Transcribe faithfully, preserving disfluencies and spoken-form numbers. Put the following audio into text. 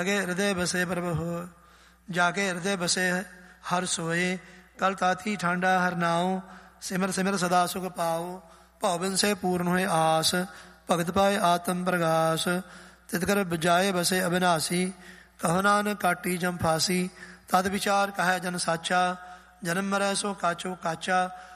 ਜਾਗੇ ਹਿਰਦੇ ਬਸੇ ਪ੍ਰਭ ਹੋ, ਜਾਗੇ ਹਿਰਦੇ ਬਸੇ ਹਰ ਸੋਏ। ਕਲ ਤਾਥੀ ਠਾਂਡਾ ਹਰ ਨਾਉ, ਸਿਮਰ ਸਿਮਰ ਸਦਾ ਸੁਖ ਪਾਉ। ਭਵਨ ਸੇ ਪੂਰਨ ਹੋਏ ਆਸ, ਭਗਤ ਪਾਏ ਆਤਮ ਪ੍ਰਗਾਸ। ਤਿਤ ਕਰ ਬਜਾਏ ਬਸੇ ਅਬਿਨਾਸੀ, ਕਹੋ ਨਾਨਕ ਕਾਟੀ ਜਮ ਫਾਸੀ। ਤਦ ਵਿਚਾਰ ਕਹੈ ਜਨ ਸਾਚਾ, ਜਨਮ ਮਰੈ ਸੋ ਕਾਚੋ ਕਾਚਾ।